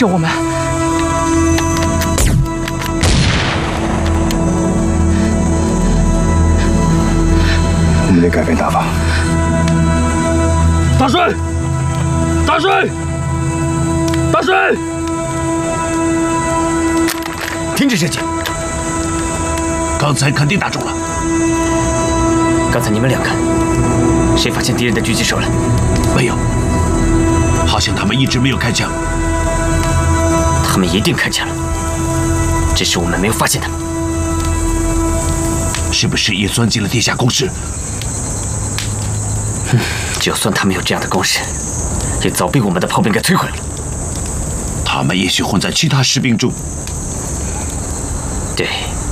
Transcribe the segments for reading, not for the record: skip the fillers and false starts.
救我们！ 我们得改变打法。 大帅！大帅！大帅！ 停止射击！ 刚才肯定打中了。 刚才你们两个，谁发现敌人的狙击手了？ 没有，好像他们一直没有开枪。 他们一定开枪了，只是我们没有发现他们。 是不是也钻进了地下工事？ 就算他们有这样的攻势，也早被我们的炮兵给摧毁了。 他们也许混在其他士兵中。 对，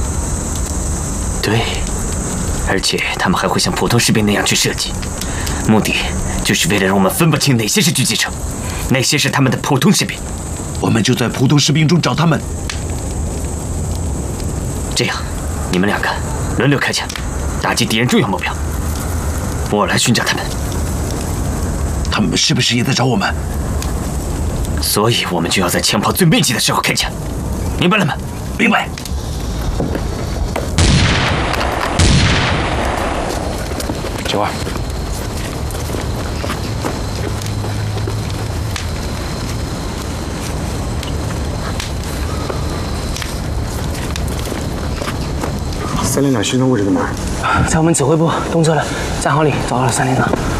对，而且他们还会像普通士兵那样去射击，目的就是为了让我们分不清哪些是狙击手，哪些是他们的普通士兵。 我们就在普通士兵中找他们。 这样，你们两个轮流开枪，打击敌人重要目标。我来寻找他们。 他们是不是也在找我们？ 所以我们就要在枪炮最密集的时候开枪，明白了吗？ 明白。 92。3连长行动位置在哪儿？ 在我们指挥部东侧的战壕里找到了3连长。